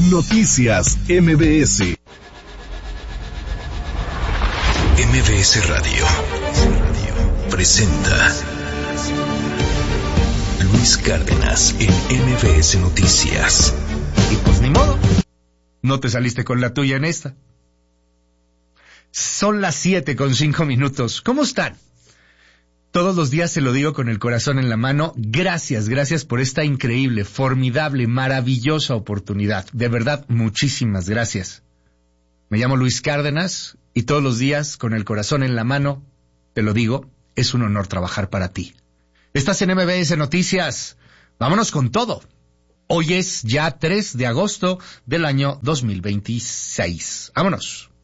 Noticias MBS. MBS Radio presenta Luis Cárdenas en MBS Noticias. Y pues ni modo, no te saliste con la tuya en esta. Son las 7:05. ¿Cómo están? Todos los días se lo digo con el corazón en la mano. Gracias por esta increíble, formidable, maravillosa oportunidad. De verdad, muchísimas gracias. Me llamo Luis Cárdenas y todos los días, con el corazón en la mano, te lo digo, es un honor trabajar para ti. Estás en MBS Noticias. Vámonos con todo. Hoy es ya 3 de agosto del año 2026. Vámonos.